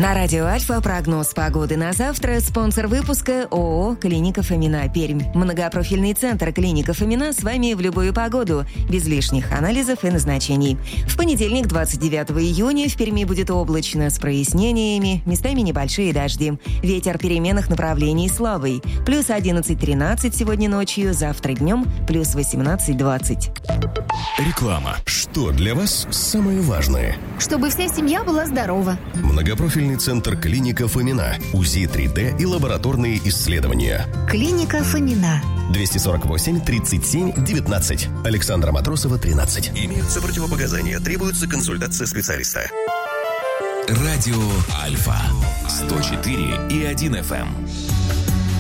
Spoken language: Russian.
На радио Альфа прогноз погоды на завтра. Спонсор выпуска ООО «Клиника Фомина», Пермь. Многопрофильный центр «Клиника Фомина» с вами в любую погоду, без лишних анализов и назначений. В понедельник, 29 июня, в Перми будет облачно с прояснениями, местами небольшие дожди. Ветер переменных направлений слабый. Плюс 11-13 сегодня ночью, завтра днем плюс 18-20. Реклама. Что для вас самое важное? Чтобы вся семья была здорова. Многопрофильный центр «Клиника Фомина». УЗИ 3D и лабораторные исследования. Клиника Фомина. 248-37-19. Александра Матросова, 13. Имеются противопоказания. Требуется консультация специалиста. Радио Альфа. 104,1 FM.